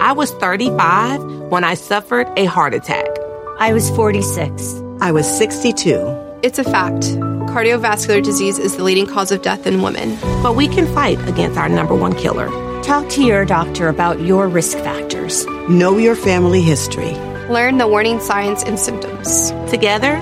I was 35 when I suffered a heart attack. I was 46. I was 62. It's a fact. Cardiovascular disease is the leading cause of death in women. But we can fight against our number one killer. Talk to your doctor about your risk factors. Know your family history. Learn the warning signs and symptoms. Together,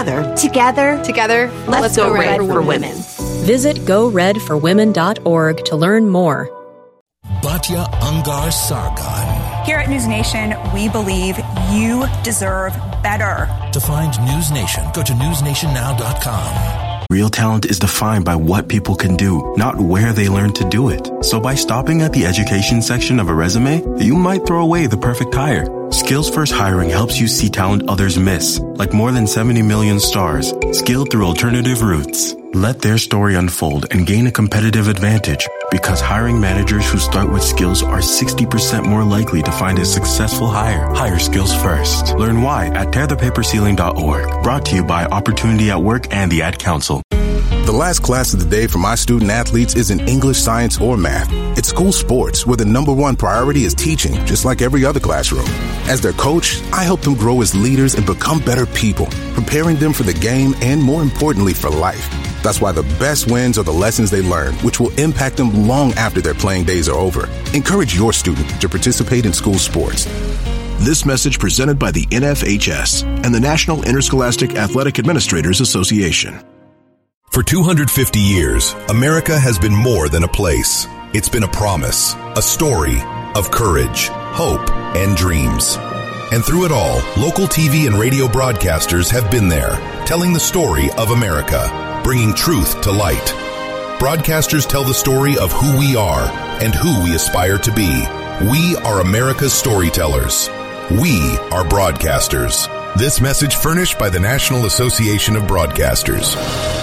let's go red for women. Visit GoRedForWomen.org to learn more. Batya Ungar Sargon. Here at News Nation, we believe you deserve better. To find News Nation, go to newsnationnow.com. Real talent is defined by what people can do, not where they learn to do it. So by stopping at the education section of a resume, you might throw away the perfect hire. Skills First Hiring helps you see talent others miss, like more than 70 million stars, skilled through alternative routes. Let their story unfold and gain a competitive advantage, because hiring managers who start with skills are 60% more likely to find a successful hire. Hire skills first. Learn why at tearthepaperceiling.org. Brought to you by Opportunity at Work and the Ad Council. The last class of the day for my student athletes isn't English, science, or math. It's school sports, where the number one priority is teaching, just like every other classroom. As their coach, I help them grow as leaders and become better people, preparing them for the game and, more importantly, for life. That's why the best wins are the lessons they learn, which will impact them long after their playing days are over. Encourage your student to participate in school sports. This message presented by the NFHS and the National Interscholastic Athletic Administrators Association. For 250 years, America has been more than a place. It's been a promise, a story of courage, hope, and dreams. And through it all, local TV and radio broadcasters have been there, telling the story of America, bringing truth to light. Broadcasters tell the story of who we are and who we aspire to be. We are America's storytellers. We are broadcasters. This message furnished by the National Association of Broadcasters.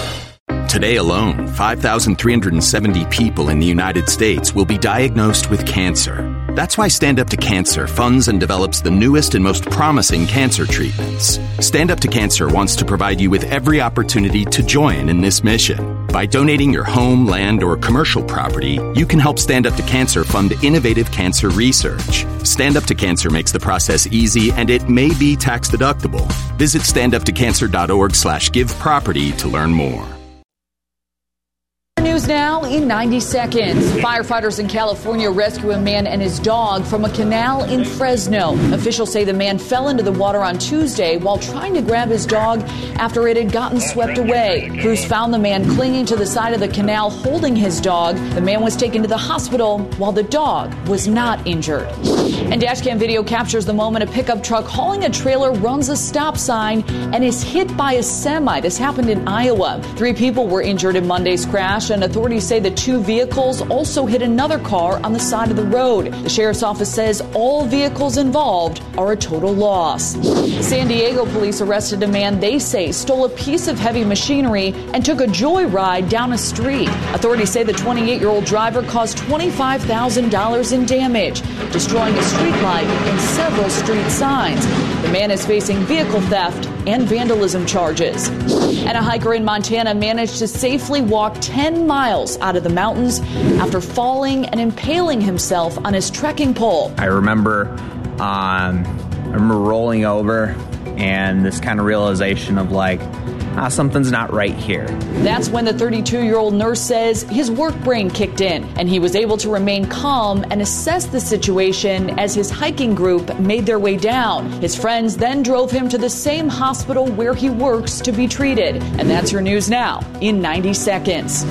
Today alone, 5,370 people in the United States will be diagnosed with cancer. That's why Stand Up to Cancer funds and develops the newest and most promising cancer treatments. Stand Up to Cancer wants to provide you with every opportunity to join in this mission. By donating your home, land, or commercial property, you can help Stand Up to Cancer fund innovative cancer research. Stand Up to Cancer makes the process easy, and it may be tax deductible. Visit standuptocancer.org/giveproperty to learn more. News now in 90 seconds. Firefighters in California rescue a man and his dog from a canal in Fresno. Officials say the man fell into the water on Tuesday while trying to grab his dog after it had gotten swept away. Crews found the man clinging to the side of the canal holding his dog. The man was taken to the hospital while the dog was not injured. And dashcam video captures the moment a pickup truck hauling a trailer runs a stop sign and is hit by a semi. This happened in Iowa. 3 people were injured in Monday's crash, and authorities say the 2 vehicles also hit another car on the side of the road. The sheriff's office says all vehicles involved are a total loss. San Diego police arrested a man they say stole a piece of heavy machinery and took a joyride down a street. Authorities say the 28-year-old driver caused $25,000 in damage, destroying a street light and several street signs. The man is facing vehicle theft and vandalism charges. And a hiker in Montana managed to safely walk 10 miles out of the mountains after falling and impaling himself on his trekking pole. I remember rolling over and this kind of realization of something's not right here. That's when the 32-year-old nurse says his work brain kicked in and he was able to remain calm and assess the situation as his hiking group made their way down. His friends then drove him to the same hospital where he works to be treated. And that's your news now in 90 seconds.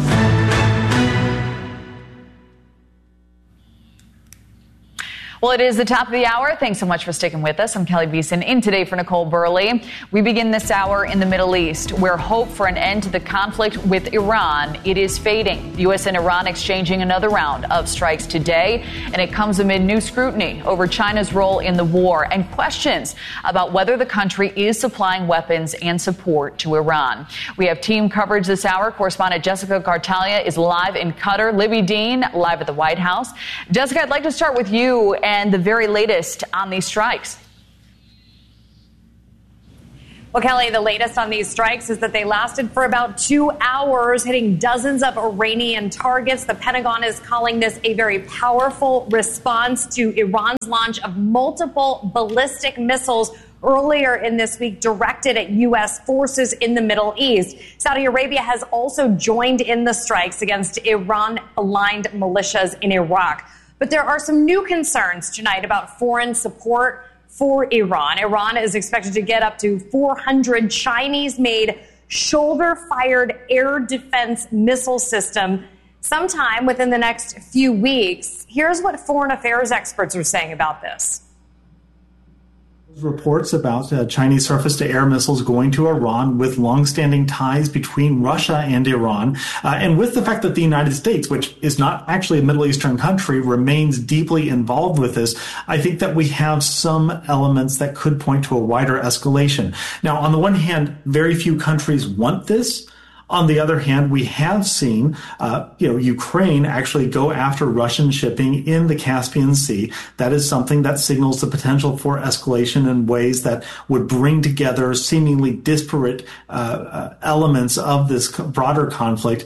Well, it is the top of the hour. Thanks so much for sticking with us. I'm Kelly Beeson in today for Nicole Burley. We begin this hour in the Middle East, where hope for an end to the conflict with Iran, it is fading. The U.S. and Iran exchanging another round of strikes today, and it comes amid new scrutiny over China's role in the war and questions about whether the country is supplying weapons and support to Iran. We have team coverage this hour. Correspondent Jessica Cartalia is live in Qatar. Libby Dean live at the White House. Jessica, I'd like to start with you and the very latest on these strikes. Well, Kelly, the latest on these strikes is that they lasted for about 2 hours, hitting dozens of Iranian targets. The Pentagon is calling this a very powerful response to Iran's launch of multiple ballistic missiles earlier in this week directed at U.S. forces in the Middle East. Saudi Arabia has also joined in the strikes against Iran-aligned militias in Iraq. But there are some new concerns tonight about foreign support for Iran. Iran is expected to get up to 400 Chinese-made shoulder-fired air defense missile system sometime within the next few weeks. Here's what foreign affairs experts are saying about this. Reports about Chinese surface-to-air missiles going to Iran with longstanding ties between Russia and Iran, and with the fact that the United States, which is not actually a Middle Eastern country, remains deeply involved with this, I think that we have some elements that could point to a wider escalation. Now, on the one hand, very few countries want this. On the other hand, we have seen, Ukraine actually go after Russian shipping in the Caspian Sea. That is something that signals the potential for escalation in ways that would bring together seemingly disparate elements of this broader conflict.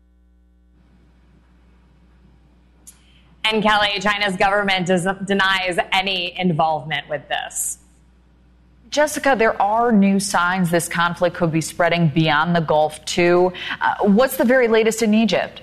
And Kelly, China's government denies any involvement with this. Jessica, there are new signs this conflict could be spreading beyond the Gulf, too. What's the very latest in Egypt?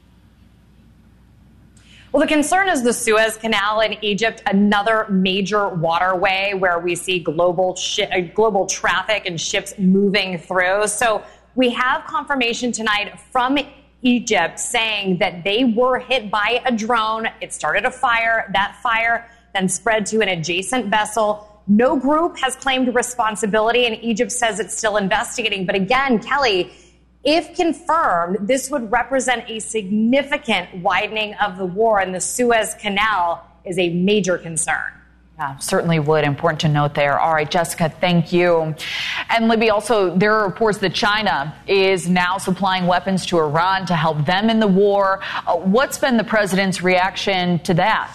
Well, the concern is the Suez Canal in Egypt, another major waterway where we see global traffic and ships moving through. So we have confirmation tonight from Egypt saying that they were hit by a drone. It started a fire. That fire then spread to an adjacent vessel. No group has claimed responsibility, and Egypt says it's still investigating. But again, Kelly, if confirmed, this would represent a significant widening of the war, and the Suez Canal is a major concern. Yeah, certainly would. Important to note there. All right, Jessica, thank you. And Libby, also, there are reports that China is now supplying weapons to Iran to help them in the war. What's been the president's reaction to that?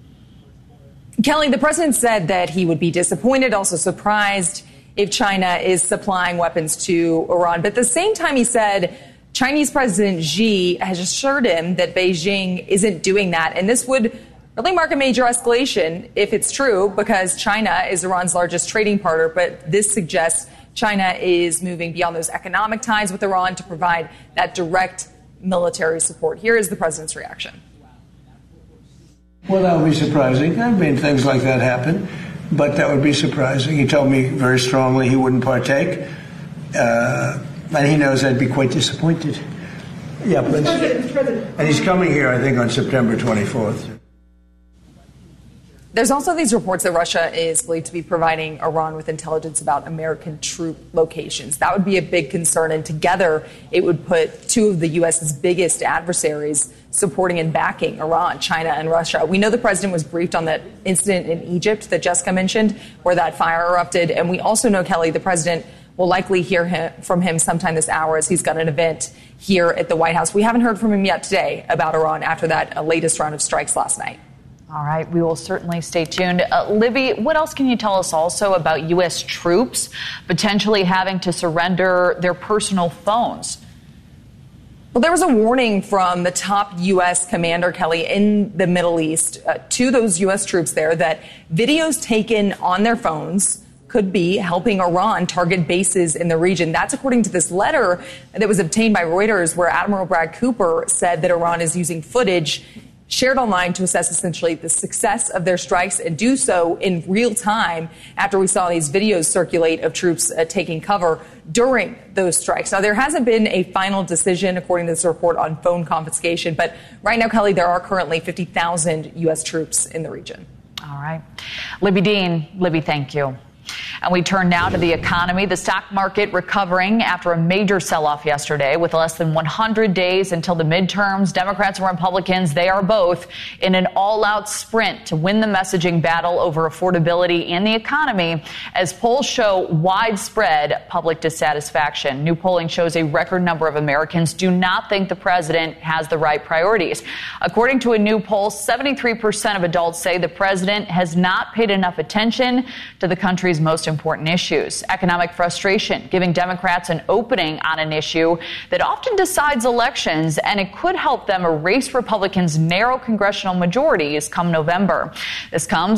Kelly, the president said that he would be disappointed, also surprised if China is supplying weapons to Iran. But at the same time, he said Chinese President Xi has assured him that Beijing isn't doing that. And this would really mark a major escalation if it's true, because China is Iran's largest trading partner. But this suggests China is moving beyond those economic ties with Iran to provide that direct military support. Here is the president's reaction. Well, that would be surprising. I mean, things like that happen, but that would be surprising. He told me very strongly he wouldn't partake, and he knows I'd be quite disappointed. Yeah, but and he's coming here, I think, on September 24th. There's also these reports that Russia is believed to be providing Iran with intelligence about American troop locations. That would be a big concern, and together it would put two of the U.S.'s biggest adversaries supporting and backing Iran, China, and Russia. We know the president was briefed on that incident in Egypt that Jessica mentioned, where that fire erupted. And we also know, Kelly, the president will likely hear from him sometime this hour as he's got an event here at the White House. We haven't heard from him yet today about Iran after that latest round of strikes last night. All right, we will certainly stay tuned. Libby, what else can you tell us also about U.S. troops potentially having to surrender their personal phones? Well, there was a warning from the top U.S. commander, Kelly, in the Middle East to those U.S. troops there that videos taken on their phones could be helping Iran target bases in the region. That's according to this letter that was obtained by Reuters, where Admiral Brad Cooper said that Iran is using footage shared online to assess essentially the success of their strikes and do so in real time after we saw these videos circulate of troops taking cover during those strikes. Now, there hasn't been a final decision, according to this report, on phone confiscation. But right now, Kelly, there are currently 50,000 U.S. troops in the region. All right. Libby Dean. Libby, thank you. And we turn now to the economy. The stock market recovering after a major sell-off yesterday with less than 100 days until the midterms. Democrats and Republicans, they are both in an all-out sprint to win the messaging battle over affordability and the economy as polls show widespread public dissatisfaction. New polling shows a record number of Americans do not think the president has the right priorities. According to a new poll, 73% of adults say the president has not paid enough attention to the country's most important issues. Economic frustration, giving Democrats an opening on an issue that often decides elections, and it could help them erase Republicans' narrow congressional majorities come November. This comes